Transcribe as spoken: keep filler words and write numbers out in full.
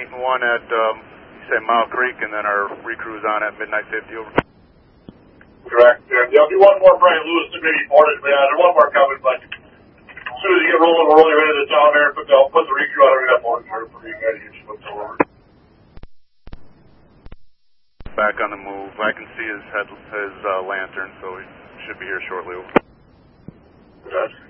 and one at, um, you said Mile Creek, and then our recrew's on at Midnight fifty, over. Correct. Yeah, there'll be one more Brian Lewis and maybe Portage, but yeah, there's one more coming, but as soon as you get rolling, we're rolling right into town there, but they'll put the recrew on every that morning for you guys to get your over. Back on the move. I can see his head, his uh, lantern, so he should be here shortly. Gotcha.